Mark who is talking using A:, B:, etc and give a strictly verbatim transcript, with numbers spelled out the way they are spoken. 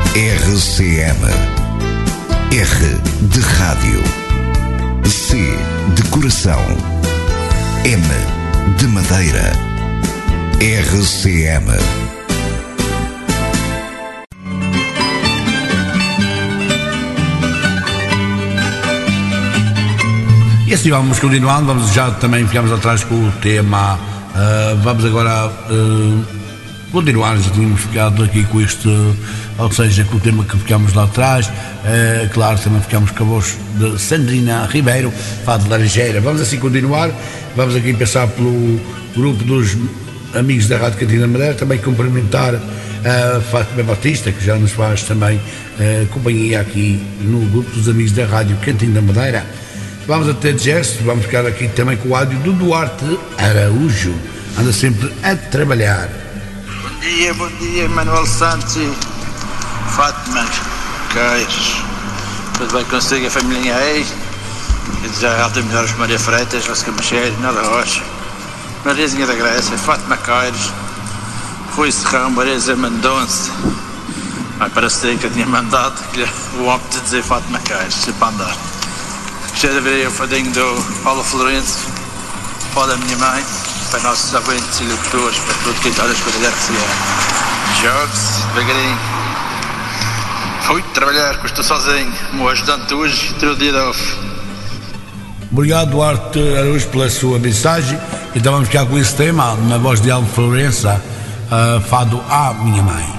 A: R C M. R de rádio. C de coração. M de madeira. R C M.
B: E assim vamos continuando, vamos, já também ficamos atrás com o tema, uh, vamos agora uh, continuar, já tínhamos ficado aqui com este, ou seja, com o tema que ficamos lá atrás, uh, claro, também ficamos com a voz de Sandrina Ribeiro, Fado de Laranjeira. Vamos assim continuar, vamos aqui passar pelo grupo dos amigos da Rádio Cantina Madeira, também cumprimentar a Fátima Batista, que já nos faz também uh, companhia aqui no grupo dos amigos da Rádio Cantina Madeira. Vamos até de gesto, vamos ficar aqui também com o áudio do Duarte Araújo, anda sempre a trabalhar.
C: Bom dia, bom dia, Manuel Santos e Fátima Caires. Tudo bem consigo, a família aí? E desejar altas melhores Maria Freitas, Vasca Macheiro, Nada Rocha, Mariazinha da Grécia, Fátima Caires, Rui Serrão, Maria Mendonça. Ai, parece que eu tinha mandado que o homem de dizer Fátima Caires, se para andar. Já deveria o fadinho do Paulo Florencio, para a minha mãe, para nossos ouvintes e locutores, para tudo que está a escolher da R C M. Jogos, devagarinho. Fui trabalhar, que estou sozinho, meu ajudante hoje, todo dia de off.
B: Obrigado, Duarte Araújo, pela sua mensagem. Então vamos ficar com esse tema, na voz de Alvo Florença, uh, Fado à Minha Mãe.